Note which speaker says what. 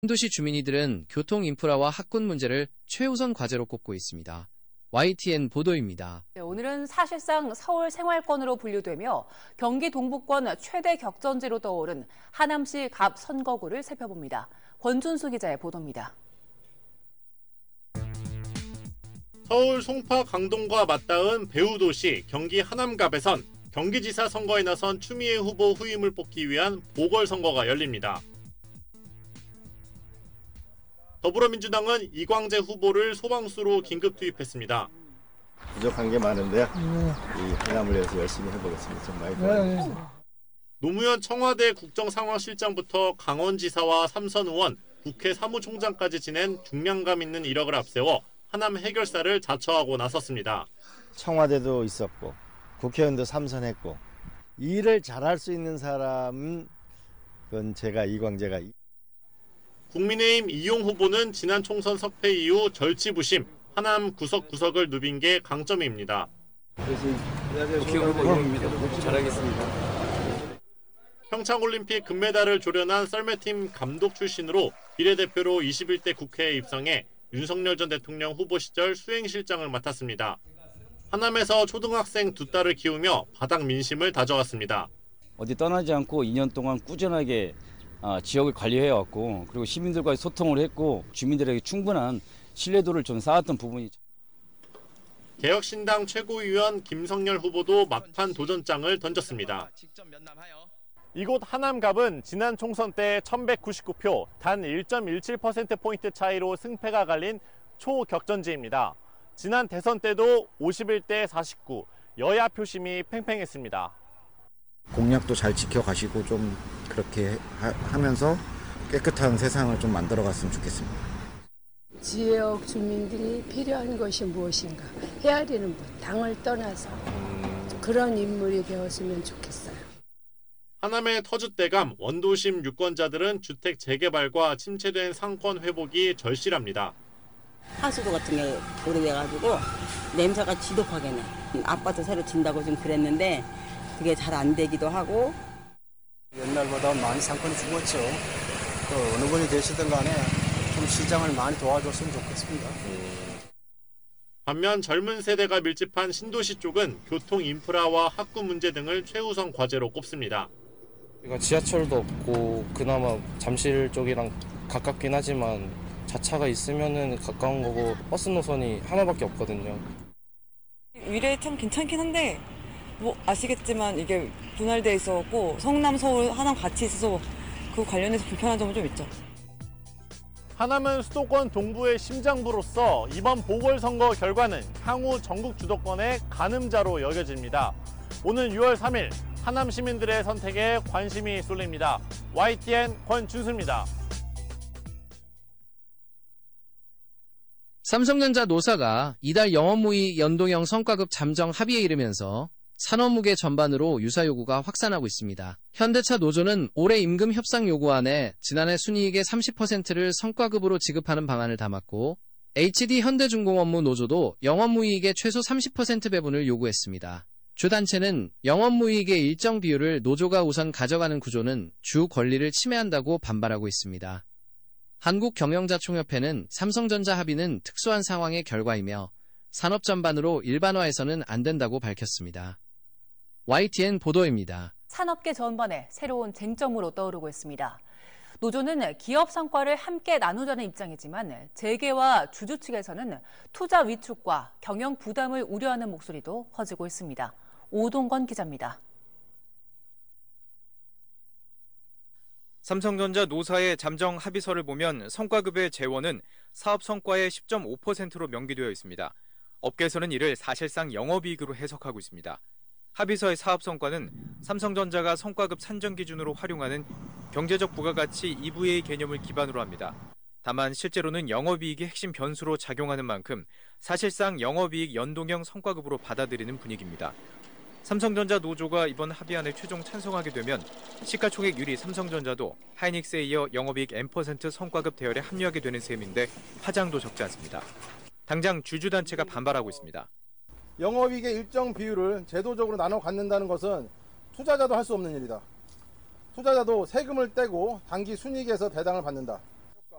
Speaker 1: 신도시 주민이들은 교통 인프라와 학군 문제를 최우선 과제로 꼽고 있습니다. YTN 보도입니다.
Speaker 2: 오늘은 사실상 서울 생활권으로 분류되며 경기 동부권 최대 격전지로 떠오른 하남시 갑 선거구를 살펴봅니다. 권준수 기자의 보도입니다.
Speaker 3: 서울 송파 강동과 맞닿은 배후도시 경기 하남갑에선 경기지사 선거에 나선 추미애 후보 후임을 뽑기 위한 보궐선거가 열립니다. 더불어민주당은 이광재 후보를 소방수로 긴급 투입했습니다.
Speaker 4: 부족한 게 많은데요. 이 하남을 위해서 열심히 해보겠습니다. 좀 많이 도와주세요.
Speaker 3: 노무현 청와대 국정상황실장부터 강원지사와 삼선 의원, 국회 사무총장까지 지낸 중량감 있는 이력을 앞세워 하남 해결사를 자처하고 나섰습니다.
Speaker 4: 청와대도 있었고 국회의원도 삼선했고 일을 잘할 수 있는 사람은 그건 제가 이광재가.
Speaker 3: 국민의힘 이용 후보는 지난 총선 석패 이후 절치부심, 하남 구석구석을 누빈 게 강점입니다.
Speaker 5: 국회의원 후보 이용입니다. 잘하겠습니다.
Speaker 3: 평창올림픽 금메달을 조련한 썰매팀 감독 출신으로 비례대표로 21대 국회에 입성해 윤석열 전 대통령 후보 시절 수행실장을 맡았습니다. 하남에서 초등학생 두 딸을 키우며 바닥 민심을 다져왔습니다.
Speaker 5: 어디 떠나지 않고 2년 동안 꾸준하게 지역을 관리해왔고 그리고 시민들과의 소통을 했고 주민들에게 충분한 신뢰도를 좀 쌓았던 부분이.
Speaker 3: 개혁신당 최고위원 김성열 후보도 막판 도전장을 던졌습니다. 이곳 하남갑은 지난 총선 때 1199표, 단 1.17%포인트 차이로 승패가 갈린 초격전지입니다. 지난 대선 때도 51대 49, 여야 표심이 팽팽했습니다.
Speaker 6: 공약도 잘 지켜가시고 좀 그렇게 하면서 깨끗한 세상을 좀 만들어갔으면 좋겠습니다.
Speaker 7: 지역 주민들이 필요한 것이 무엇인가, 헤아리는 분, 당을 떠나서 그런 인물이 되었으면 좋겠어요.
Speaker 3: 하남의 터줏대감 원도심 유권자들은 주택 재개발과 침체된 상권 회복이 절실합니다.
Speaker 8: 하수도 같은 게 오래돼가지고 냄새가 지독하게 나. 아파트 새로 진다고 좀 그랬는데 그게 잘 안 되기도 하고.
Speaker 9: 옛날보다 많이 상권이 죽었죠. 또 어느 분이 되시든 간에 좀 시장을 많이 도와줬으면 좋겠습니다.
Speaker 3: 반면 젊은 세대가 밀집한 신도시 쪽은 교통 인프라와 학군 문제 등을 최우선 과제로 꼽습니다.
Speaker 10: 지하철도 없고 그나마 잠실 쪽이랑 가깝긴 하지만 자차가 있으면은 가까운 거고 버스 노선이 하나밖에 없거든요.
Speaker 11: 위례 참 괜찮긴 한데 뭐 아시겠지만 이게 분할돼 있어갖고 성남, 서울, 하남 같이 있어서 그 관련해서 불편한 점은 좀 있죠.
Speaker 3: 하남은 수도권 동부의 심장부로서 이번 보궐선거 결과는 향후 전국 주도권의 가늠자로 여겨집니다. 오는 6월 3일 하남 시민들의 선택에 관심이 쏠립니다. YTN 권준수입니다.
Speaker 1: 삼성전자 노사가 이달 영업무이 연동형 성과급 잠정 합의에 이르면서 산업무계 전반으로 유사 요구가 확산하고 있습니다. 현대차 노조는 올해 임금 협상 요구안에 지난해 순이익의 30%를 성과급으로 지급하는 방안을 담았고 HD 현대중공업무 노조도 영업무이익의 최소 30% 배분을 요구했습니다. 주 단체는 영업무이익의 일정 비율을 노조가 우선 가져가는 구조는 주 권리를 침해한다고 반발하고 있습니다. 한국경영자총협회는 삼성전자 합의는 특수한 상황의 결과이며 산업 전반으로 일반화해서는 안 된다고 밝혔습니다. YTN 보도입니다.
Speaker 2: 산업계 전반에 새로운 쟁점으로 떠오르고 있습니다. 노조는 기업 성과를 함께 나누자는 입장이지만 재계와 주주 측에서는 투자 위축과 경영 부담을 우려하는 목소리도 커지고 있습니다. 오동건 기자입니다.
Speaker 12: 삼성전자 노사의 잠정 합의서를 보면 성과급의 재원은 사업 성과의 10.5%로 명기되어 있습니다. 업계에서는 이를 사실상 영업이익으로 해석하고 있습니다. 합의서의 사업 성과는 삼성전자가 성과급 산정 기준으로 활용하는 경제적 부가가치 EVA 개념을 기반으로 합니다. 다만 실제로는 영업이익이 핵심 변수로 작용하는 만큼 사실상 영업이익 연동형 성과급으로 받아들이는 분위기입니다. 삼성전자 노조가 이번 합의안을 최종 찬성하게 되면 시가총액 1위 삼성전자도 하이닉스에 이어 영업이익 N% 성과급 대열에 합류하게 되는 셈인데 파장도 적지 않습니다. 당장 주주단체가 반발하고 있습니다.
Speaker 13: 영업이익의 일정 비율을 제도적으로 나눠 갖는다는 것은 투자자도 할 수 없는 일이다. 투자자도 세금을 떼고 단기 순이익에서 배당을 받는다.